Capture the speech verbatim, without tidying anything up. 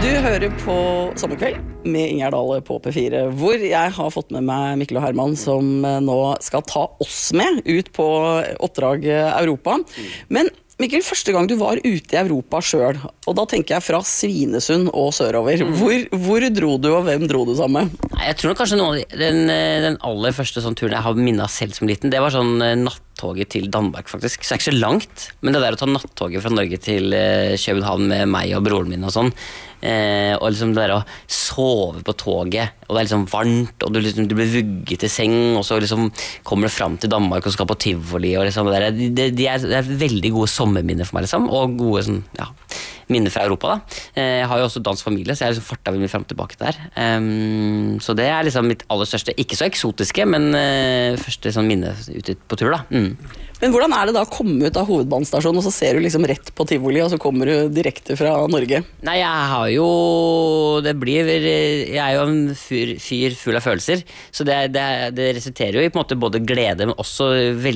Du hører på Sommerkveld med Ingjerd Dale på P fire, hvor jeg har fått med meg Mikkel og Herman, som nå skal ta oss med ut på oppdrag Europa. Men Mikkel, første gang du var ute i Europa selv, og da tenker jeg fra Svinesund og sørover, hvor, hvor dro du, og hvem dro du sammen med? Nei, jeg tror nok kanskje noen, den, den aller første sånn turen jeg har minnet selv som liten, det var sånn nattoget til Danmark faktisk, så det er ikke så langt, men det der å ta nattoget fra Norge til København med meg og broren min og sånn, eh, og liksom det der å sove på toget, og det er liksom varmt, og du, liksom, du blir vugget til seng, og så liksom kommer du frem til Danmark og skal på Tivoli, og liksom det der, de, de er, det er veldig gode sommerminner for meg liksom, og gode sånn, ja, minner fra Europa da. Jeg har jo også dansk familie, så jeg har liksom fartet veldig frem tilbake der. Um, så det er liksom mitt aller største, ikke så eksotiske, men uh, første sånn minne ute på tur da. Mm. Men hvordan er det da å komme ut av hovedbanestasjonen, og så ser du liksom rett på Tivoli, og så kommer du direkte fra Norge? Nei, jeg har jo, det blir, jeg er jo en fyr, fyr full av følelser, så det, det, det resulterer jo i på en måte både glede, men også veldig